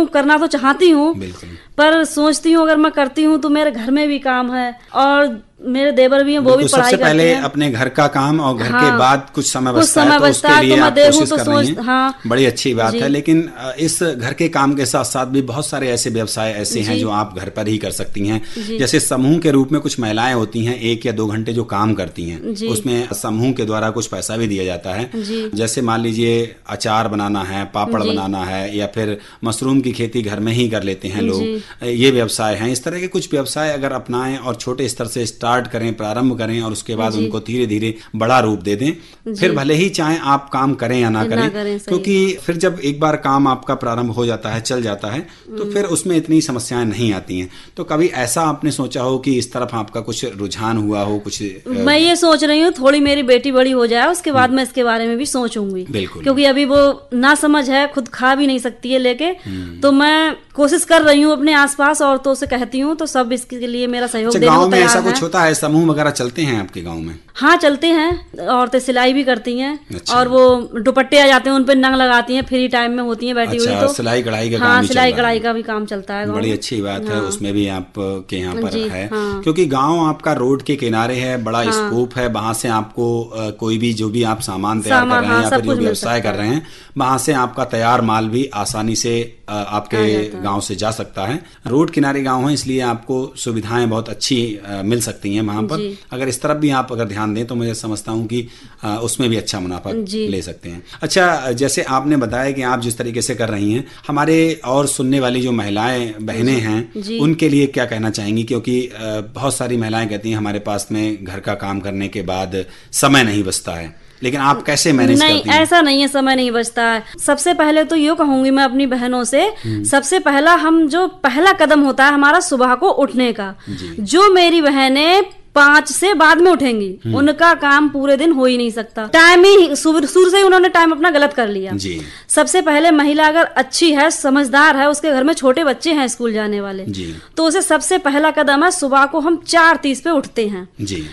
करना तो चाहती हूँ, पर सोचती हूँ अगर मैं करती हूँ तो मेरे घर में भी काम है और मेरे देवर भी हैं, वो भी पढ़ाई करते हैं। सबसे पहले अपने घर का काम और घर के बाद कुछ समय बचता है तो उसके लिए आप कोशिश कर रही हैं। हाँ, बड़ी अच्छी बात है। लेकिन इस घर के काम के साथ साथ भी बहुत सारे ऐसे व्यवसाय ऐसे हैं जो आप घर पर ही कर सकती हैं। जैसे समूह के रूप में कुछ महिलाएं होती हैं, 1 या 2 घंटे जो काम करती हैं, उसमें समूह के द्वारा कुछ पैसा भी दिया जाता है। जैसे मान लीजिए अचार बनाना है, पापड़ बनाना है, या फिर मशरूम की खेती घर में ही कर लेते हैं लोग, ये व्यवसाय हैं। इस तरह के कुछ व्यवसाय अगर अपनाएं और छोटे स्तर से स्टार्ट करें, प्रारंभ करें और उसके बाद उनको धीरे धीरे बड़ा रूप दे दें, फिर भले ही चाहे आप काम करें या ना करें, क्योंकि फिर जब एक बार काम आपका प्रारंभ हो जाता है, चल जाता है, तो फिर उसमें इतनी समस्याएं नहीं आती हैं। तो कभी ऐसा आपने सोचा हो कि इस तरफ आपका कुछ रुझान हुआ हो? कुछ मैं ये सोच रही हूँ थोड़ी मेरी बेटी बड़ी हो जाए उसके बाद मैं इसके बारे में भी सोचूंगी, क्योंकि अभी वो ना समझ है, खुद खा भी नहीं सकती है लेके, तो मैं कोशिश कर रही हूँ अपने आसपास औरतों से कहती हूँ, तो सब इसके लिए मेरा सहयोग देने को तैयार है। ऐसा कुछ होता है, समूह वगैरह चलते हैं आपके गांव में? हाँ चलते हैं, औरतें सिलाई भी करती हैं। और वो दुपट्टे आ जाते हैं उन पे नंग लगाती हैं, फ्री टाइम में होती हैं बैठी हुई, तो सिलाई कढ़ाई का काम, हाँ सिलाई कढ़ाई का भी काम चलता है। बड़ी अच्छी बात है, उसमें भी आप के यहाँ पर है, क्योंकि गांव आपका रोड के किनारे है, बड़ा स्कोप है, वहां से आपको कोई भी जो भी आप सामान तैयार कर रहे हैं या फिर जो व्यवसाय कर रहे हैं, वहां से आपका तैयार माल भी आसानी से आपके गांव से जा सकता है। रोड किनारे गांव है, इसलिए आपको सुविधाएं बहुत अच्छी मिल सकती हैं वहां पर। अगर इस तरफ भी आप अगर ध्यान दें तो मुझे समझता हूं कि उसमें भी अच्छा मुनाफा ले सकते हैं। अच्छा, जैसे आपने बताया कि आप जिस तरीके से कर रही हैं, हमारे और सुनने वाली जो महिलाएं बहनें हैं उनके लिए क्या कहना चाहेंगी? क्योंकि बहुत सारी महिलाएं कहती हैं हमारे पास में घर का काम करने के बाद समय नहीं बचता है, लेकिन आप कैसे मैनेज करती हैं? नहीं, ऐसा नहीं है, समय नहीं बचता है। सबसे पहले तो ये कहूंगी मैं अपनी बहनों से, सबसे पहला जो पहला कदम होता है हमारा सुबह को उठने का, जो मेरी बहनें 5 से बाद में उठेंगी उनका काम पूरे दिन हो ही नहीं सकता। टाइम ही शुरू से ही उन्होंने टाइम अपना गलत कर लिया। सबसे पहले महिला अगर अच्छी है, समझदार है, उसके घर में छोटे बच्चे हैं स्कूल जाने वाले, तो उसे सबसे पहला कदम है, सुबह को हम 4:30 पे उठते हैं,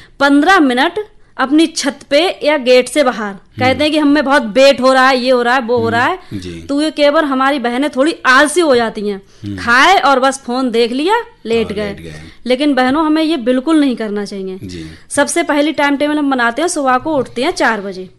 15 मिनट अपनी छत पे या गेट से बाहर, कहते हैं कि हमें बहुत वेट हो रहा है, ये हो रहा है, वो हो रहा है, तो ये केवल हमारी बहनें थोड़ी आलसी हो जाती हैं, खाए और बस फोन देख लिया, लेट गए। लेकिन बहनों हमें ये बिल्कुल नहीं करना चाहिए। सबसे पहली टाइम टेबल हम बनाते हैं, सुबह को उठते हैं 4 बजे,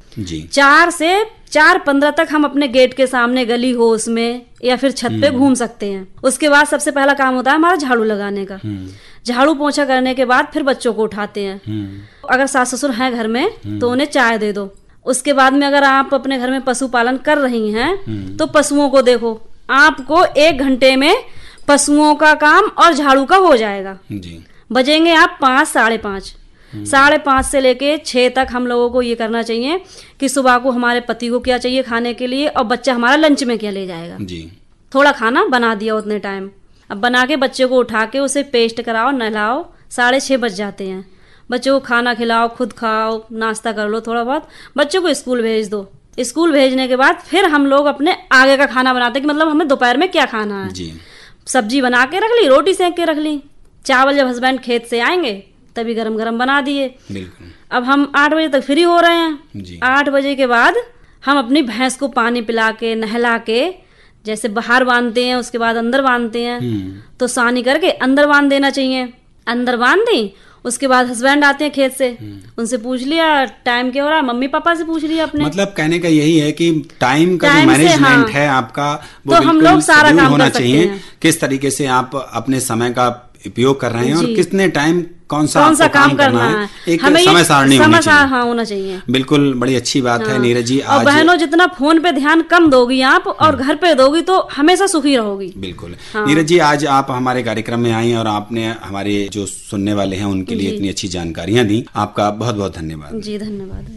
4 से 4:15 तक हम अपने गेट के सामने गली हो उसमें या फिर छत पे घूम सकते हैं। उसके बाद सबसे पहला काम होता है हमारा झाड़ू लगाने का। झाड़ू पोछा करने के बाद फिर बच्चों को उठाते हैं। अगर सास ससुर हैं घर में तो उन्हें चाय दे दो। उसके बाद में अगर आप अपने घर में पशु पालन कर रही हैं तो पशुओं को देखो, आपको 1 घंटे में पशुओं का काम और झाड़ू का हो जाएगा। बजेंगे आप 5, 5:30, 5:30 से लेके 6 तक हम लोगों को ये करना चाहिए कि सुबह को हमारे पति को क्या चाहिए खाने के लिए और बच्चा हमारा लंच में क्या ले जाएगा। थोड़ा खाना बना दिया उतने टाइम, अब बना के बच्चे को उठा के उसे पेस्ट कराओ, नहलाओ, 6:30 बज जाते हैं। बच्चों को खाना खिलाओ, खुद खाओ, नाश्ता कर लो थोड़ा बहुत, बच्चों को स्कूल भेज दो। स्कूल भेजने के बाद फिर हम लोग अपने आगे का खाना बनाते हैं कि मतलब हमें दोपहर में क्या खाना है। सब्जी बना के रख ली, रोटी सेक के रख ली, चावल जब हस्बैंड खेत से आएंगे तभी गरम गरम बना दिए। अब हम 8 बजे तक फ्री हो रहे हैं। 8 बजे के बाद हम अपनी भैंस को पानी पिला के, नहला के, जैसे बाहर बांधते हैं उसके बाद अंदर बांधते हैं, तो सानी करके अंदर बांध देना चाहिए। अंदर बांध दी, उसके बाद हस्बैंड आते हैं खेत से, उनसे पूछ लिया टाइम क्या हो रहा है, मम्मी पापा से पूछ लिया अपने। मतलब कहने का यही है कि टाइम का जो मैनेजमेंट है आपका, वो तो हम लोग सारा काम होना चाहिए। किस तरीके से आप अपने समय का उपयोग कर रहे हैं और कितने टाइम कौन सा काम करना है, एक समय सारणी होना चाहिए। बिल्कुल, बड़ी अच्छी बात है नीरज जी। और बहनों जितना फोन पे ध्यान कम दोगी आप और घर पे दोगी तो हमेशा सुखी रहोगी। बिल्कुल। नीरज जी, आज आप हमारे कार्यक्रम में आई और आपने हमारे जो सुनने वाले हैं उनके लिए इतनी अच्छी जानकारियां दी, आपका बहुत बहुत धन्यवाद। जी धन्यवाद।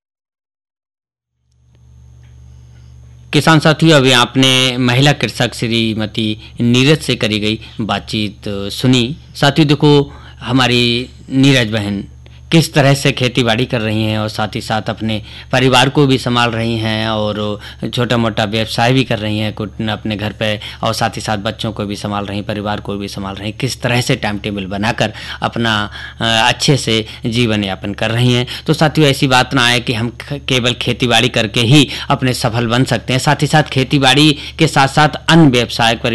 किसान साथियों, अभी आपने महिला कृषक श्रीमती नीरज से करी गई बातचीत सुनी। साथियों देखो, हमारी नीरज बहन किस तरह से खेतीबाड़ी कर रही हैं और साथ ही साथ अपने परिवार को भी संभाल रही हैं और छोटा मोटा व्यवसाय भी कर रही हैं कुछ अपने घर पे, और साथ ही साथ बच्चों को भी संभाल रही हैं, परिवार को भी संभाल रही हैं। किस तरह से टाइम टेबल बनाकर अपना अच्छे से जीवन यापन कर रही हैं। तो साथियों, ऐसी बात ना आए कि हम केवल खेतीबाड़ी करके ही अपने सफल बन सकते हैं। साथ ही साथ खेतीबाड़ी के साथ साथ अन्य व्यवसाय